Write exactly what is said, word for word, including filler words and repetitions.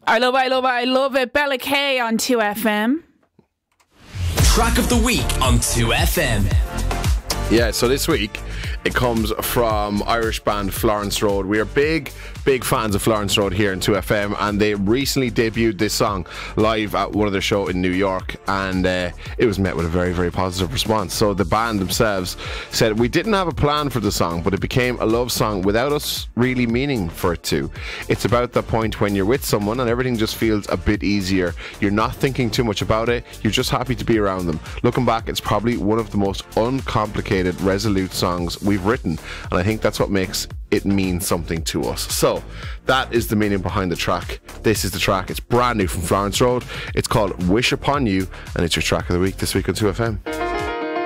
I love it, I love it, I love it. Bella K on two F M. Track of the week on two F M. Yeah, so this week it comes from Irish band Florence Road. We are big, big fans of Florence Road here in two F M, and they recently debuted this song live at one of their shows in New York, and uh, it was met with a very, very positive response. So the band themselves said, "We didn't have a plan for the song, but it became a love song without us really meaning for it to. It's about the point when you're with someone and everything just feels a bit easier. You're not thinking too much about it, you're just happy to be around them. Looking back, it's probably one of the most uncomplicated, resolute songs we've written, and I think that's what makes it mean something to us." So that is the meaning behind the track. This is the track. It's brand new from Florence Road. It's called Wish Upon You, and it's your track of the week this week on two F M.